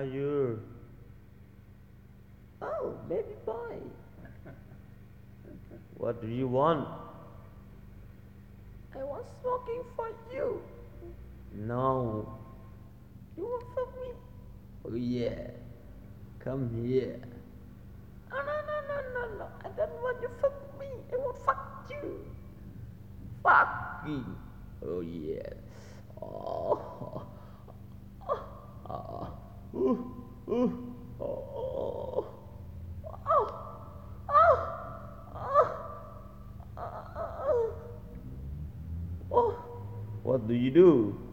you? Oh, baby boy. What do you want? I was smoking for you. No. You want for me? Oh yeah. Come here. Oh no no no no no. I don't want you fuck me. I want fuck you. Fucking. Oh yeah. Oh. Oh. Ooh. Ooh. Oh. Oh. Oh. Oh. Oh. What do you do?